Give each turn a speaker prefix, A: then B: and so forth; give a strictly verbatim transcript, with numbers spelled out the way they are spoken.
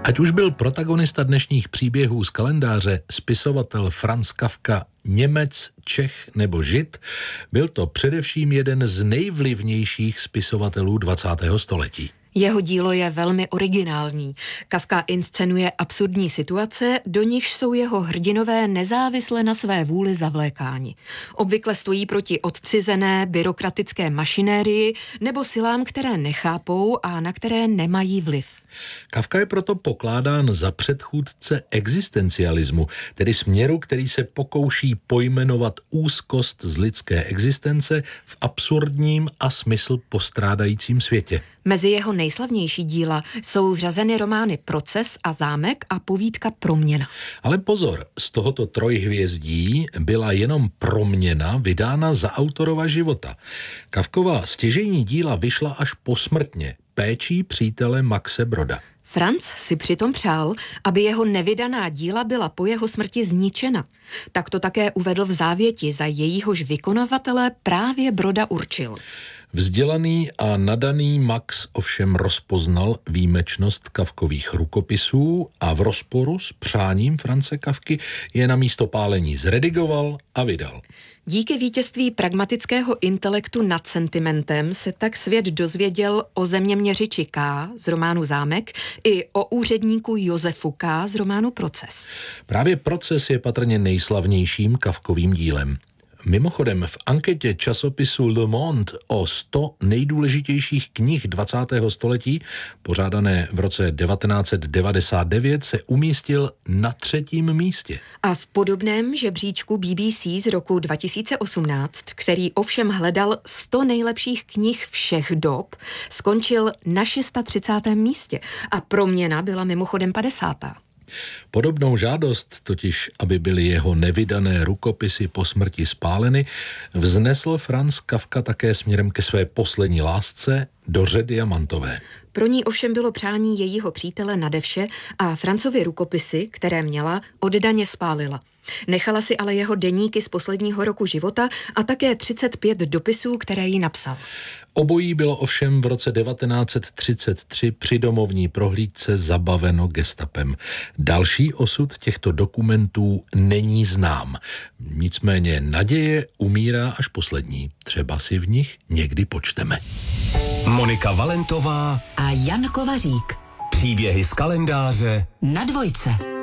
A: Ať už byl protagonista dnešních příběhů z kalendáře spisovatel Franz Kafka Němec, Čech nebo Žid, byl to především jeden z nejvlivnějších spisovatelů dvacátého století.
B: Jeho dílo je velmi originální. Kafka inscenuje absurdní situace, do nichž jsou jeho hrdinové nezávisle na své vůli zavlékáni. Obvykle stojí proti odcizené byrokratické mašinérii nebo silám, které nechápou a na které nemají vliv.
A: Kafka je proto pokládán za předchůdce existencialismu, tedy směru, který se pokouší pojmenovat úzkost z lidské existence v absurdním a smysl postrádajícím světě.
B: Mezi jeho nejslavnější díla jsou řazeny romány Proces a Zámek a povídka Proměna.
A: Ale pozor, z tohoto trojhvězdí byla jenom Proměna vydána za autorova života. Kafkova stěžejní díla vyšla až posmrtně, péčí přítele Maxe Broda.
B: Franz si přitom přál, aby jeho nevydaná díla byla po jeho smrti zničena. Tak to také uvedl v závěti, za jejíhož vykonavatele právě Broda určil.
A: Vzdělaný a nadaný Max ovšem rozpoznal výjimečnost Kafkových rukopisů a v rozporu s přáním Franze Kafky je na místo pálení zredigoval a vydal.
B: Díky vítězství pragmatického intelektu nad sentimentem se tak svět dozvěděl o zeměměřiči K. z románu Zámek i o úředníku Josefu K. z románu Proces.
A: Právě Proces je patrně nejslavnějším Kafkovým dílem. Mimochodem, v anketě časopisu Le Monde o sto nejdůležitějších knih dvacátého století, pořádané v roce devatenáct set devadesát devět, se umístil na třetím místě.
B: A v podobném žebříčku B B C z roku dva tisíce osmnáct, který ovšem hledal sto nejlepších knih všech dob, skončil na třicátém šestém místě a Proměna byla mimochodem padesátá
A: Podobnou žádost, totiž aby byly jeho nevydané rukopisy po smrti spáleny, vznesl Franz Kafka také směrem ke své poslední lásce, Doře Diamantové.
B: Pro ní ovšem bylo přání jejího přítele nade vše a Francovi rukopisy, které měla, oddaně spálila. Nechala si ale jeho deníky z posledního roku života a také třicet pět dopisů, které jí napsal.
A: Obojí bylo ovšem v roce devatenáct set třicet tři při domovní prohlídce zabaveno gestapem. Další osud těchto dokumentů není znám. Nicméně naděje umírá až poslední. Třeba si v nich někdy počteme.
C: Monika Valentová
D: a Jan Kovařík.
C: Příběhy z kalendáře
D: na Dvojce.